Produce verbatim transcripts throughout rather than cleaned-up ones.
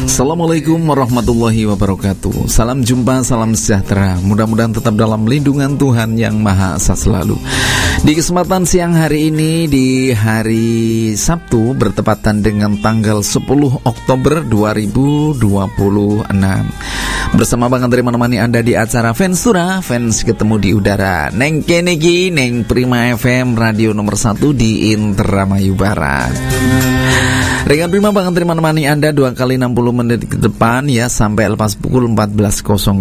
Assalamualaikum warahmatullahi wabarakatuh. Salam jumpa, salam sejahtera. Mudah-mudahan tetap dalam lindungan Tuhan Yang Maha Esa selalu. Di kesempatan siang hari ini, di hari Sabtu, bertepatan dengan tanggal sepuluh Oktober dua ribu dua puluh enam, bersama Bang Andre menemani Anda di acara Fans Surah, Fans Ketemu di Udara. Neng Kenegi, Neng Prima F M, radio nomor satu di Indramayu Barat. Rekan Prima, Bang Andre menemani Anda dua kali enam puluh menit ke depan ya, sampai lepas pukul empat belas.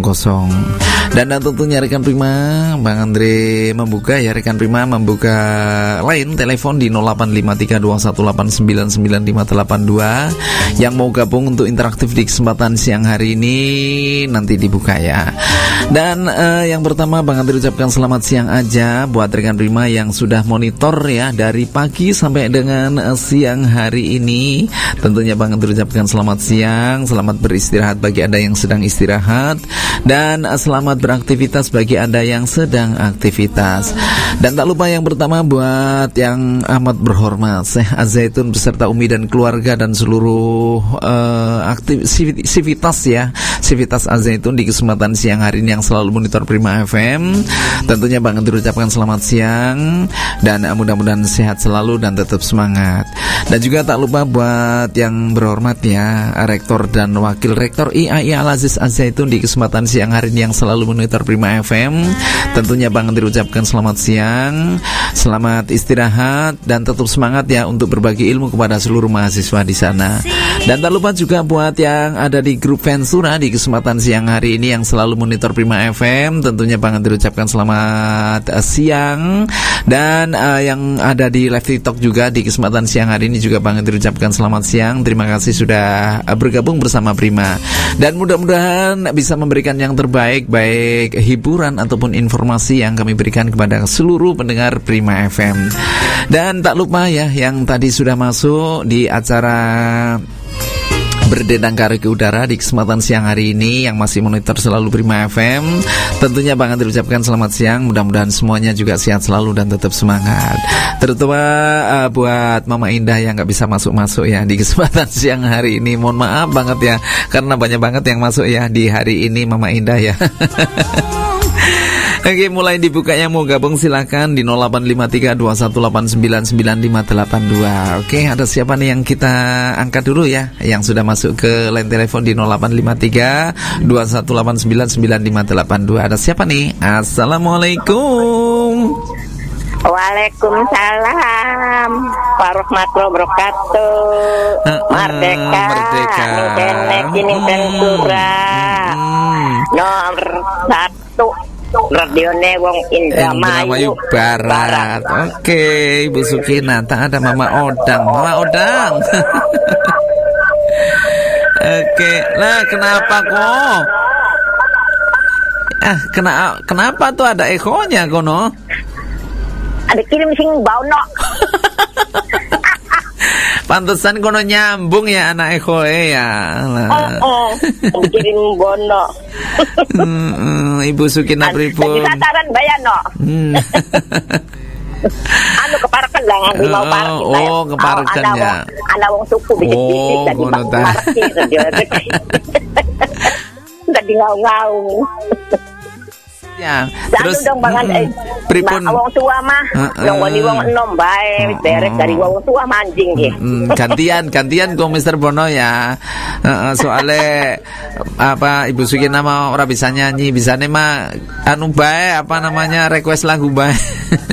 Dan, dan tentunya rekan Prima, Bang Andre membuka ya, rekan Prima membuka line telepon di nol delapan lima tiga dua satu delapan sembilan sembilan lima delapan dua. Yang mau gabung untuk interaktif di kesempatan siang hari ini nanti dibuka ya. Dan uh, yang pertama Bang Andre ucapkan selamat siang aja buat rekan Prima yang sudah monitor ya dari pagi sampai dengan uh, siang hari ini. Tentunya Bang Andre ucapkan selamat siang, selamat beristirahat bagi Anda yang sedang istirahat, dan uh, selamat beraktivitas bagi Anda yang sedang aktivitas. Dan tak lupa yang pertama buat yang amat berhormat Syekh Az-Zaitun beserta Umi dan keluarga dan seluruh uh, aktivitas ya, aktivitas Az-Zaitun di kesempatan siang hari ini yang selalu monitor Prima F M. Tentunya Bang Andre ucapkan selamat siang dan uh, mudah-mudahan sehat selalu dan tetap semangat. Dan juga tak lupa buat yang berhormat ya, Rektor dan Wakil Rektor I A I Al-Aziz Az-Zaitun di kesempatan siang hari ini yang selalu monitor Prima F M. Tentunya Bang Andre ucapkan selamat siang, selamat istirahat dan tetap semangat ya untuk berbagi ilmu kepada seluruh mahasiswa di sana. Dan tak lupa juga buat yang ada di grup Fans Surah di kesempatan siang hari ini yang selalu monitor Prima F M. Tentunya Bang Andre ucapkan selamat uh, siang. Dan uh, yang ada di live TikTok juga di kesempatan siang hari ini juga Bang Andre ucapkan selamat siang. Terima kasih sudah uh, bergabung bersama Prima. Dan mudah-mudahan bisa memberikan yang terbaik, baik hiburan ataupun informasi yang kami berikan kepada seluruh pendengar Prima F M. Dan tak lupa ya, yang tadi sudah masuk di acara Berdendang Karaoke Udara di kesempatan siang hari ini yang masih monitor selalu Prima F M. Tentunya Bang Andre ucapkan selamat siang. Mudah-mudahan semuanya juga sehat selalu dan tetap semangat. Terutama uh, buat Mama Indah yang gak bisa masuk-masuk ya di kesempatan siang hari ini. Mohon maaf banget ya, karena banyak banget yang masuk ya di hari ini Mama Indah ya. Oke, mulai dibuka, yang mau gabung silakan di nol delapan lima tiga dua satu delapan sembilan sembilan lima delapan dua. Oke, ada siapa nih yang kita angkat dulu ya, yang sudah masuk ke line telepon di nol delapan lima tiga dua satu delapan sembilan sembilan lima delapan dua. Ada siapa nih? Assalamualaikum. Waalaikumsalam warahmatullahi wabarakatuh. uh, uh, Merdeka Merdeka Ini Fans Surah nomor satu Radione Wong Indramayu Barat. Oke, Ibu Sukina. Tak ada Mama Odang. Mama Odang. Oke, lah kenapa kok? Ah, kena, kenapa tuh ada ekonya kono? Ada kirim sing baono. Pantesan kono nyambung ya anak ekoe ya. Oh, oh. Kirim bono. hmm, Ibu Sukina pripun? Jadi tataran bayano. Hmm. Anu keparakan lah nganggo mau parkir. Oh, keparakan ya. Ana wong suku bisik-bisik tadi parkir dia. Tadi ngau-ngau. Ya, terus dong Bang Andre, pripun wong tua mah wong wani wong enom bae beres dari wong tua manjing nggih. Gantian gantian kok Mister Bono ya. Heeh, soale apa Ibu Sukina mah ora bisa nyanyi, bisane mah anu bae apa namanya request lagu bae.